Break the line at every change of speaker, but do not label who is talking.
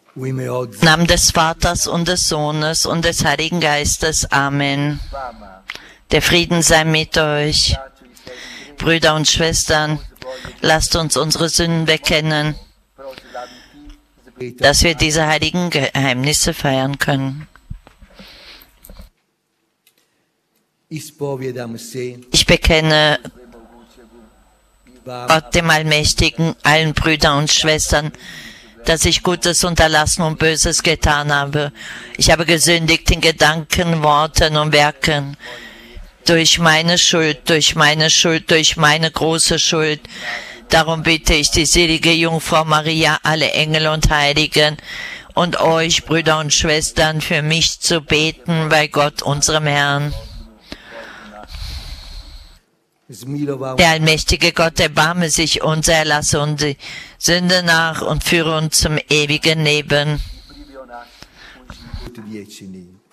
Im
Namen des Vaters und des Sohnes und des Heiligen Geistes. Amen. Der Frieden sei mit euch. Brüder und Schwestern, lasst uns unsere Sünden bekennen, dass wir diese heiligen Geheimnisse feiern können. Ich bekenne Gott, dem Allmächtigen, allen Brüdern und Schwestern, dass ich Gutes unterlassen und Böses getan habe. Ich habe gesündigt in Gedanken, Worten und Werken. Durch meine Schuld, durch meine große Schuld. Darum bitte ich die selige Jungfrau Maria, alle Engel und Heiligen und euch, Brüder und Schwestern, für mich zu beten bei Gott, unserem Herrn. Der allmächtige Gott, erbarme sich uns, erlasse uns die Sünde nach und führe uns zum ewigen Leben.